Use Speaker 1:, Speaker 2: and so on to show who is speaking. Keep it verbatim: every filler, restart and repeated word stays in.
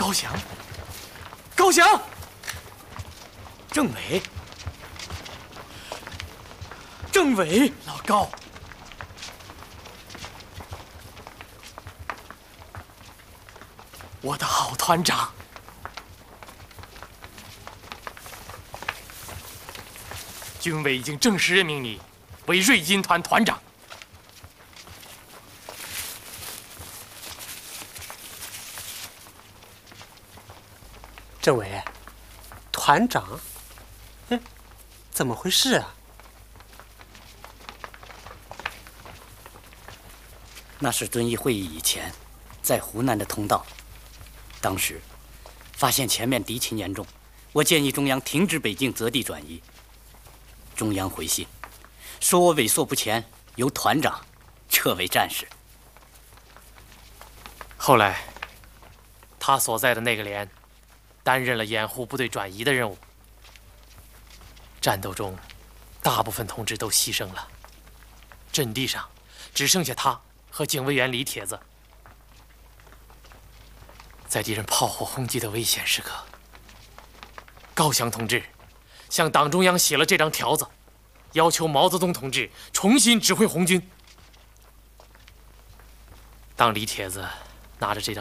Speaker 1: 高翔，高翔，政委，政委，老高，我的好团长。 军委已经正式任命你为瑞金团团长。
Speaker 2: 政委，团长，嗯，怎么回事啊？
Speaker 3: 那是遵义会议以前，在湖南的通道，当时发现前面敌情严重，我建议中央停止北境择地转移。 中央回信，说我猥琐不前，由团长撤为战士。
Speaker 1: 后来，他所在的那个连，担任了掩护部队转移的任务。战斗中，大部分同志都牺牲了，阵地上只剩下他和警卫员李铁子。在敌人炮火轰击的危险时刻，高翔同志 向党中央写了这张条子，要求毛泽东同志重新指挥红军。当李铁子拿着这张